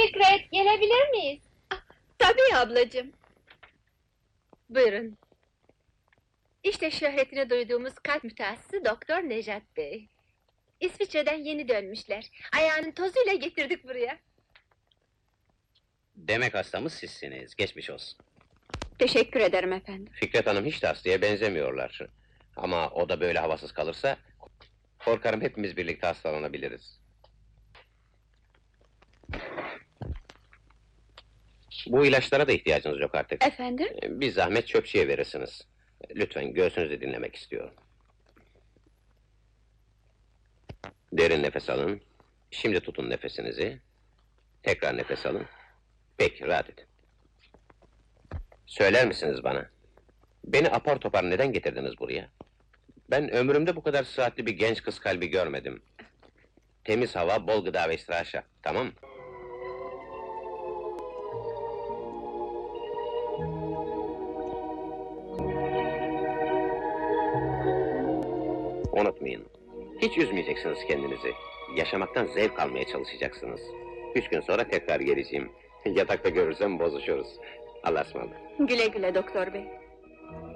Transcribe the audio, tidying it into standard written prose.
Fikret, gelebilir miyiz? Tabii ablacığım. Buyurun. İşte şöhretini duyduğumuz kalp mütehassısı Doktor Nejat Bey. İsviçre'den yeni dönmüşler. Ayağının tozuyla getirdik buraya. Demek hastamız sizsiniz, geçmiş olsun. Teşekkür ederim efendim. Fikret Hanım hiç de hastaya benzemiyorlar. Ama o da böyle havasız kalırsa... ...korkarım hepimiz birlikte hastalanabiliriz. Bu ilaçlara da ihtiyacınız yok artık. Efendim? Bir zahmet çöpçüye verirsiniz. Lütfen göğsünüzü dinlemek istiyorum. Derin nefes alın. Şimdi tutun nefesinizi. Tekrar nefes alın. Peki, rahat edin. Söyler misiniz bana? Beni apar topar neden getirdiniz buraya? Ben ömrümde bu kadar sıhhatli bir genç kız kalbi görmedim. Temiz hava, bol gıda ve istirahat, tamam mı? Unutmayın, hiç üzmeyeceksiniz kendinizi. Yaşamaktan zevk almaya çalışacaksınız. 3 gün sonra tekrar geleceğim. Yatakta görürsem bozuşuruz. Allah'a ısmarladık. Güle güle doktor bey.